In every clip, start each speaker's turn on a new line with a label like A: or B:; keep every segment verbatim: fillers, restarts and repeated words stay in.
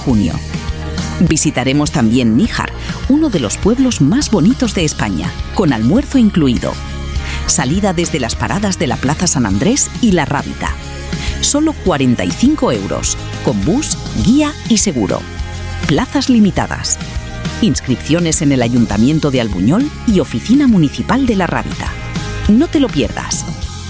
A: junio. Visitaremos también Níjar, uno de los pueblos más bonitos de España, con almuerzo incluido. Salida desde las paradas de la Plaza San Andrés y La Rábita. Solo cuarenta y cinco euros, con bus, guía y seguro. Plazas limitadas. Inscripciones en el Ayuntamiento de Albuñol y Oficina Municipal de La Rábita. No te lo pierdas.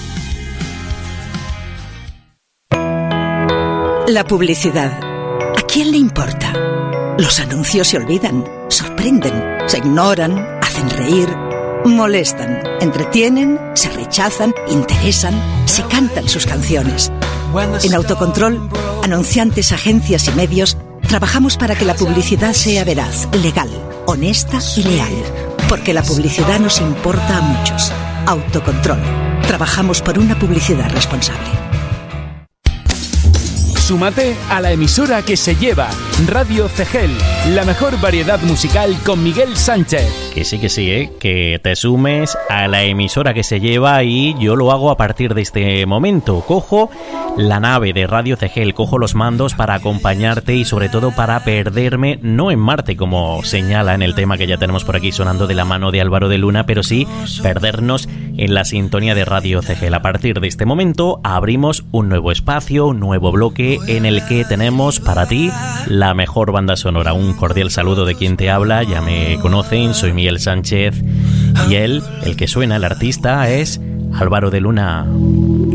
B: La publicidad. ¿A quién le importa? Los anuncios se olvidan, sorprenden, se ignoran, hacen reír, molestan, entretienen, se rechazan, interesan, se cantan sus canciones. En Autocontrol, anunciantes, agencias y medios, trabajamos para que la publicidad sea veraz, legal, honesta y leal. Porque la publicidad nos importa a muchos. Autocontrol. Trabajamos por una publicidad responsable.
C: Súmate a la emisora que se lleva, Radio Cegel, la mejor variedad musical con Miguel Sánchez.
D: Que sí, que sí, ¿eh? Que te sumes a la emisora que se lleva y yo lo hago a partir de este momento. Cojo la nave de Radio Cegel, cojo los mandos para acompañarte y sobre todo para perderme, no en Marte como señala en el tema que ya tenemos por aquí sonando de la mano de Álvaro de Luna, pero sí perdernos en la sintonía de Radio Cegel. A partir de este momento abrimos un nuevo espacio, un nuevo bloque en el que tenemos para ti la mejor banda sonora. Un cordial saludo de quien te habla, ya me conocen, soy Miguel Sánchez y él, el que suena, el artista, es Álvaro de Luna.